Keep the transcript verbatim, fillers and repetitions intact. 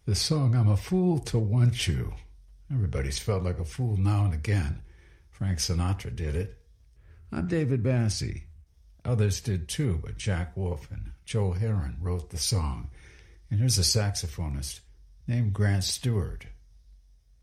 The song I'm a Fool to Want You. Everybody's felt like a fool now and again. Frank Sinatra did it. I'm David Bassey. Others did too, but Jack Wolf and Joe Herron wrote the song. And here's a saxophonist named Grant Stewart.